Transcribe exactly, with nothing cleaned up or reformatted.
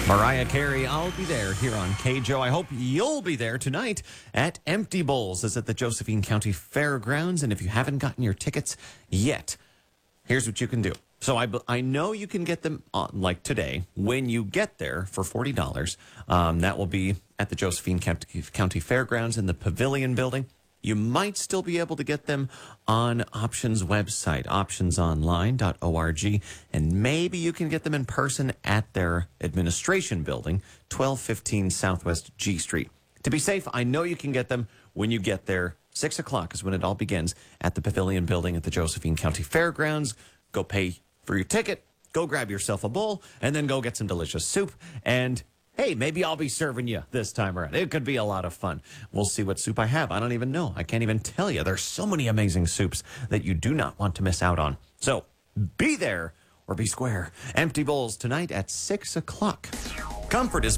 Mariah Carey, I'll be there here on K J O. I hope you'll be there tonight at Empty Bowls. It's at the Josephine County Fairgrounds. And if you haven't gotten your tickets yet, here's what you can do. So I, I know you can get them on, like today when you get there for forty dollars. Um, that will be at the Josephine County Fairgrounds in the Pavilion Building. You might still be able to get them on Options website, options online dot org, and maybe you can get them in person at their administration building, twelve fifteen Southwest G Street. To be safe, I know you can get them when you get there. six o'clock is when it all begins at the Pavilion Building at the Josephine County Fairgrounds. Go pay for your ticket, go grab yourself a bowl, and then go get some delicious soup. And hey, maybe I'll be serving you this time around. It could be a lot of fun. We'll see what soup I have. I don't even know. I can't even tell you. There's so many amazing soups that you do not want to miss out on. So be there or be square. Empty Bowls tonight at six o'clock. Comfort is